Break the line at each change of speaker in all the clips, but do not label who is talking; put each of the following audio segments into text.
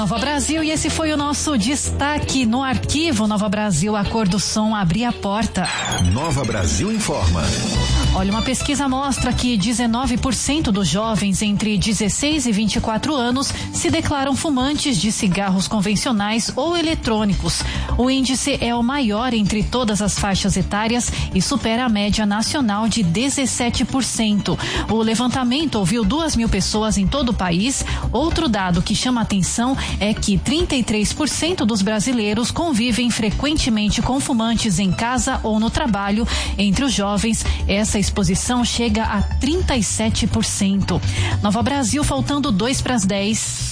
Nova Brasil, e esse foi o nosso destaque no arquivo Nova Brasil, a cor do som abria a porta.
Nova Brasil informa.
Olha, uma pesquisa mostra que 19% dos jovens entre 16 e 24 anos se declaram fumantes de cigarros convencionais ou eletrônicos. O índice é o maior entre todas as faixas etárias e supera a média nacional de 17%. O levantamento ouviu 2.000 pessoas em todo o país. Outro dado que chama atenção é que 33% dos brasileiros convivem frequentemente com fumantes em casa ou no trabalho. Entre os jovens, essa exposição chega a 37%. Nova Brasil, faltando 2:10.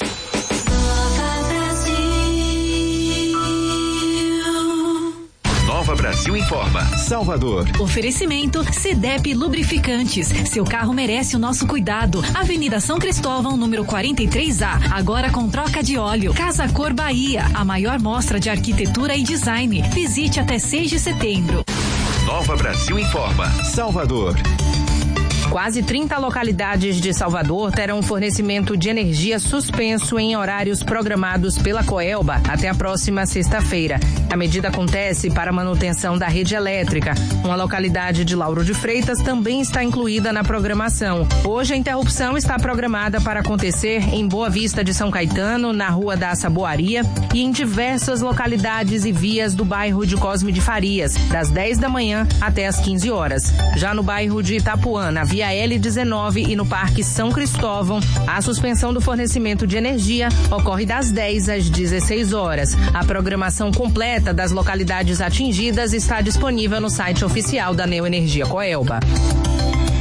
Nova Brasil informa. Salvador.
Oferecimento CDEP Lubrificantes. Seu carro merece o nosso cuidado. Avenida São Cristóvão, número 43A. Agora com troca de óleo. Casa Cor Bahia. A maior mostra de arquitetura e design. Visite até 6 de setembro.
Nova Brasil informa. Salvador.
Quase 30 localidades de Salvador terão fornecimento de energia suspenso em horários programados pela Coelba até a próxima sexta-feira. A medida acontece para a manutenção da rede elétrica. Uma localidade de Lauro de Freitas também está incluída na programação. Hoje a interrupção está programada para acontecer em Boa Vista de São Caetano, na Rua da Saboaria e em diversas localidades e vias do bairro de Cosme de Farias, das 10 da manhã até as 15 horas. Já no bairro de Itapuã, na via L19 e no Parque São Cristóvão, a suspensão do fornecimento de energia ocorre das 10 às 16 horas. A programação completa das localidades atingidas está disponível no site oficial da Neoenergia Coelba.